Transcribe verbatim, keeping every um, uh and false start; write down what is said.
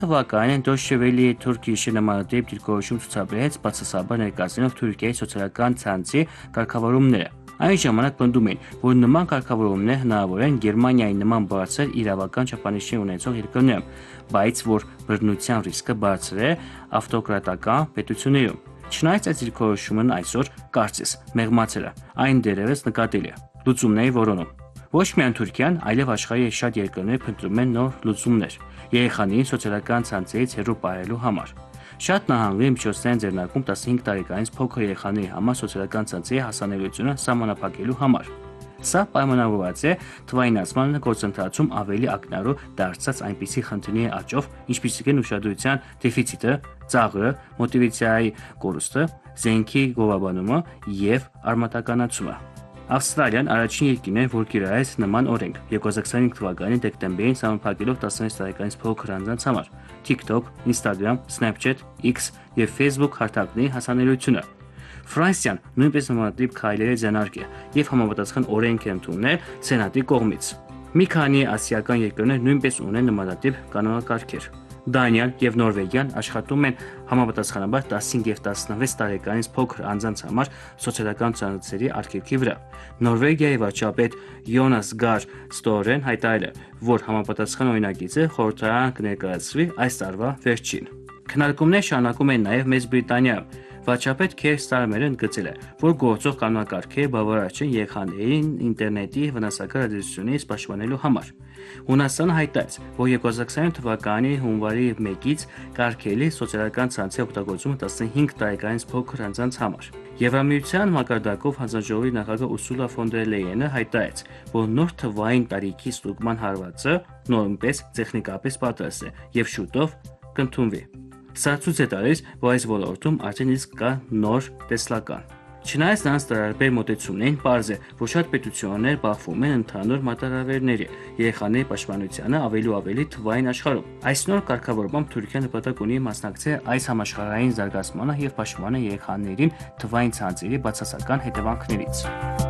Թվականին Deutsche Welle Turkish-ի նմանատիպ դիրքորոշում ցուցաբերեց բացասաբար ներկայացնելով Թուրքիայի սոցիալական ցանցի կարգավորումները։ Այն ժամանակ պնդում էին, որ նման կարգավորումներ հնարավոր են Գերմանիայի նման բարձր իրավական չափանիշներ ունեցող երկրներում, բայց որ բռնության ռիսկը բարձր է ավտոկրատական պետություններում։ Չնայած այս դիրքորոշումն այսօր կարծես մեղմացել է, այն դեռևս նկատելի է լուծումների որոնում։ Ոչ միայն Թուրքիան, այլև աշխարհի շատ երկրներ փնտրում են նոր լուծումներ երեխաներին սոցիալական ցանցերից հեռու պահելու համար։ Շատ նահանգների միջոցներ ձեռնարկում տասնհինգ տարեկանից փոքր երեխաների համար սոցիալական ցանցերի հասանելիությունը սահմանափակելու համար։ Սա պայմանավորված է թվայնացման գործընթացում ավելի ակնառու դարձած այնպիսի խնդիրների աճով, ինչպիսիք են ուշադրության դեֆիցիտը, ծաղրը, մոտիվացիայի կորուստը, զենքի գովաբանումը եւ արմատականացումը։ Ավստրալիան առաջին երկիրն է, որ կիրառեց նման օրենք երկու հազար քսանհինգ թվականի դեկտեմբերին սահմանափակելով տասնհինգ տարեկանից փոքր անձանց համար TikTok, Instagram, Snapchat, X եւ Facebook հարթակների հասանելիությունը։ Ֆրանսիան նույնպես նմանատիպ քայլեր է ձեռնարկել եւ համապատասխան օրենք է ընդունել Սենատի կողմից։ Մի քանի ասիական երկրներ նույնպես ունեն նմանատիպ կանոնակարգեր։ Դանիան եւ Նորվեգիան աշխատում են համապատասխանաբար տասնհինգ եւ տասնվեց տարեկանից փոքր անձանց համար սոցիալական ցանցերի արգելքի վրա։ Նորվեգիայի վարչապետ Յոնաս Գար Ստորեն հայտարարել է, որ համապատասխան օրինագիծը խորհրդարան կներկայացվի այս տարվա վերջին։ Քննարկումներ շարունակում են նաև Մեծ Բրիտանիայում։ Վարչապետ Քեր Ստարմերը ընդգծել է, որ գործող կանոնակարգերը բավարար չեն երեխաներին ինտերնետի վնասակար ազդեցությունից պաշտպանելու համար։ Հունաստանը հայտարարեց, որ երկու հազար քսանհինգ թվականի հունվարի մեկից կարգելի սոցիալական ցանցի օգտագործումը տասնհինգ տարեկանից փոքր անձանց համար։ Եվրամիության մակարդակով հանձնաժողովի նախագահ Ուրսուլա ֆոն դեր Լեյենը հայտարարեց, որ նոր թվային տարիքի ստուգման հարվածը նույնպես տեխնիկապես պատրաստ է եւ շուտով կընդունվի։ Սա ցույց է տալիս, որ այս ոլորտում արդեն իսկ կա նոր տեսլական։ Չնայած նրանց տարբեր մոտեցումներին, պարզ է, որ շատ պետություններ բախվում են ընդհանուր մարտահրավերների երեխաների պաշտպանությանը ավելի ու ավելի թվային աշխարհում։ Այս նոր կարգավորմամբ Թուրքիան նպատակ ունի մասնակցել այս համաշխարհային զարգացմանը եւ պաշտպանել երեխաներին թվային ցանցերի բացասական հետևանքներից։